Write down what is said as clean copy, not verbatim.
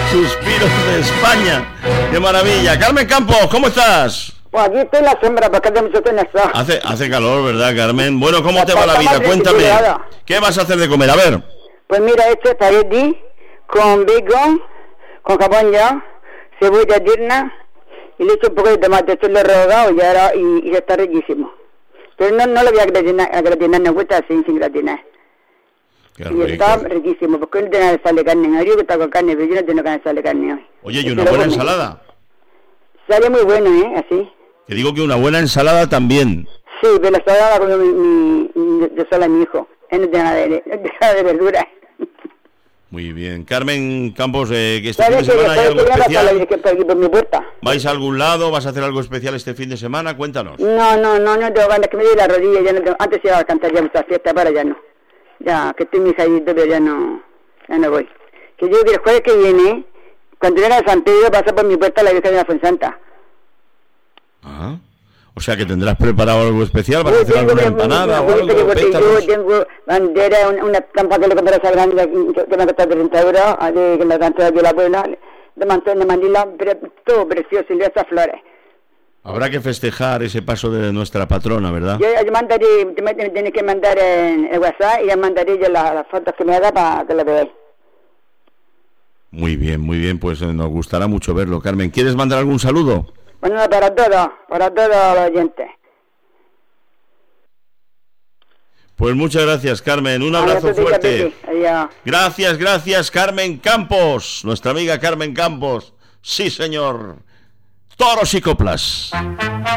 Suspiros de España. ¡Qué maravilla! Carmen Campos, ¿cómo estás? Pues aquí estoy en la sombra, porque hace mucho que no está. Hace calor, ¿verdad, Carmen? Bueno, ¿cómo te va la vida? Cuéntame. ¿Qué vas a hacer de comer? A ver. Pues mira, este espagueti con bacon, con jamón ya, cebolla tierna, y le echo un poco de tomate, esto lo he rehogado y ya está riquísimo. Pero no lo voy a gratinar, no gusta así, sin gratinar. Y está riquísimo, porque no tiene sal de carne. Me digo que está con carne, pero yo no tengo ganas de sal de carne hoy. Oye, ¿y una buena ensalada? Sale muy bueno, así. Te digo que una buena ensalada también. Sí, pero la ensalada la comió yo sola mi hijo. Él no tiene nada de verduras. Muy bien. Carmen Campos, que este fin de semana hay algo especial. Por mi puerta. ¿Vais a algún lado? ¿Vas a hacer algo especial este fin de semana? Cuéntanos. No tengo ganas, que me doy la rodilla. Ya no tengo, antes iba a cantar ya muchas fiestas, ahora ya no. Ya, que estoy mi hija ahí, pero ya no voy. Que yo que el jueves que viene, cuando venga a San Pedro, pasa por mi puerta la Virgen de la Fuensanta. Ah, o sea que tendrás preparado algo especial. ¿Vas a hacer alguna empanada o algo? Yo tengo bandera, una estampa que le compré a esa grande que me ha costado 30 euros, que me cantó aquí la abuela, de mantón de Manila, todo precioso, y esas flores. Habrá que festejar ese paso de nuestra patrona, ¿verdad? Yo mandaré, me tienes que mandar en el WhatsApp y ya mandaré yo las fotos que me haga para que lo veáis. Muy bien, pues nos gustará mucho verlo, Carmen. ¿Quieres mandar algún saludo? Bueno, para todos los oyentes. Pues muchas gracias, Carmen. Un abrazo fuerte. Gracias, Carmen Campos. Nuestra amiga Carmen Campos. Sí, señor. Toros y coplas.